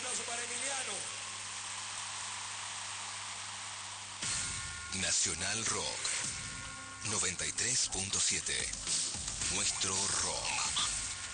aplauso para Emiliano. Nacional Rock 93.7. Nuestro rock.